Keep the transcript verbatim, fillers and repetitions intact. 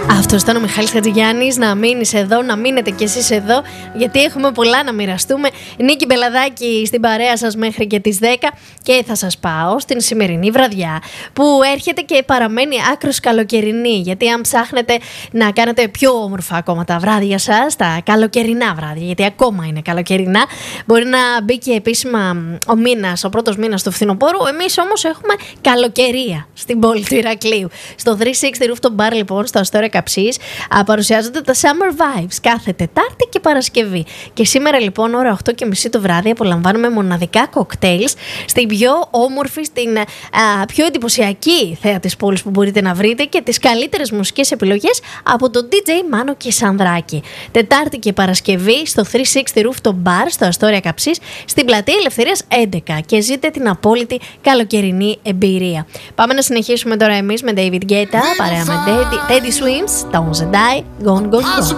Αυτός ήταν ο Μιχάλης Χατζηγιάννης. Να μείνεις εδώ, να μείνετε κι εσείς εδώ, γιατί έχουμε πολλά να μοιραστούμε. Νίκη Μπελαδάκη στην παρέα σας μέχρι και τις δέκα και θα σας πάω στην σημερινή βραδιά που έρχεται και παραμένει άκρως καλοκαιρινή. Γιατί αν ψάχνετε να κάνετε πιο όμορφα ακόμα τα βράδια σας, τα καλοκαιρινά βράδια, γιατί ακόμα είναι καλοκαιρινά, μπορεί να μπει και επίσημα ο μήνας, ο πρώτος μήνας του φθινοπόρου. Εμείς όμως έχουμε καλοκαιρία στην πόλη του Ηρακλείου. Στο τριακόσια εξήντα Rooftop Bar, λοιπόν, στο Αστόρια Καψής, παρουσιάζονται τα Summer Vibes κάθε Τετάρτη και Παρασκευή. Και σήμερα, λοιπόν, ώρα οκτώ και μισή το βράδυ, απολαμβάνουμε μοναδικά κοκτέιλς στην πιο όμορφη, στην α, πιο εντυπωσιακή θέα της πόλης που μπορείτε να βρείτε και τις καλύτερες μουσικές επιλογές από τον ντι τζέι Μάνο και Σανδράκη. Τετάρτη και Παρασκευή στο τριακόσια εξήντα Rooftop Bar, στο Αστόρια Καψής, στην Πλατεία Ελευθερίας έντεκα, και ζείτε την απόλυτη καλοκαιρινή εμπειρία. Πάμε να συνεχίσουμε τώρα εμείς με David Guetta, παρέα με Teddy Swims, Don't Die, Gone, Gone, Gone.